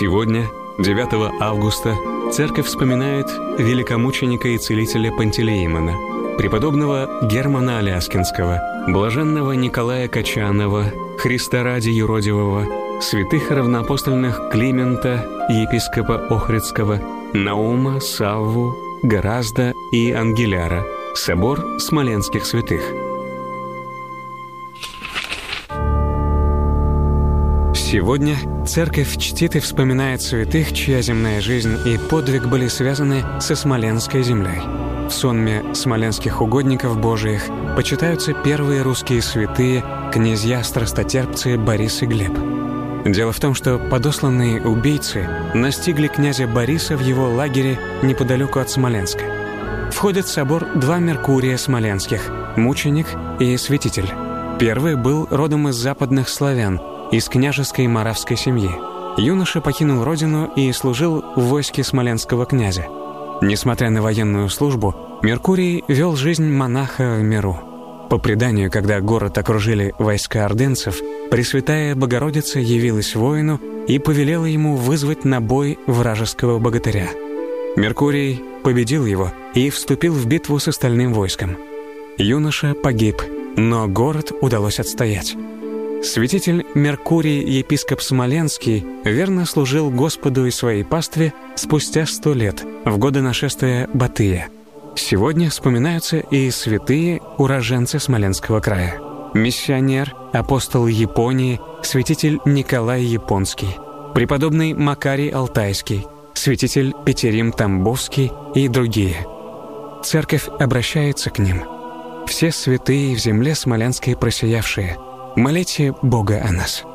Сегодня, 9 августа, Церковь вспоминает великомученика и целителя Пантелеимона, преподобного Германа Аляскинского, блаженного Николая Качанова, Христа ради юродивого, святых равноапостольных Климента, епископа Охридского, Наума, Савву, Горазда и Ангеляра, собор смоленских святых. Сегодня Церковь чтит и вспоминает святых, чья земная жизнь и подвиг были связаны со Смоленской землей. В сонме смоленских угодников Божиих почитаются первые русские святые, князья-страстотерпцы Борис и Глеб. Дело в том, что подосланные убийцы настигли князя Бориса в его лагере неподалеку от Смоленска. Входят в собор два Меркурия смоленских – мученик и святитель. Первый был родом из западных славян, из княжеской моравской семьи. Юноша покинул родину и служил в войске смоленского князя. Несмотря на военную службу, Меркурий вел жизнь монаха в миру. По преданию, когда город окружили войска ордынцев, Пресвятая Богородица явилась воину и повелела ему вызвать на бой вражеского богатыря. Меркурий победил его и вступил в битву с остальным войском. Юноша погиб, но город удалось отстоять. Святитель Меркурий, епископ Смоленский, верно служил Господу и своей пастве спустя 100 лет, в годы нашествия Батыя. Сегодня вспоминаются и святые уроженцы Смоленского края. Миссионер, апостол Японии, святитель Николай Японский, преподобный Макарий Алтайский, святитель Петерим Тамбовский и другие. Церковь обращается к ним. Все святые в земле смоленской просиявшие, молите Бога о нас.